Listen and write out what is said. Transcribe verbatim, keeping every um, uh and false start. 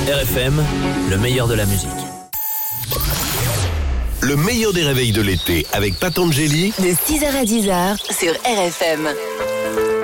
R F M, le meilleur de la musique. Le meilleur des réveils de l'été avec Patangeli. De six heures à dix heures sur R F M.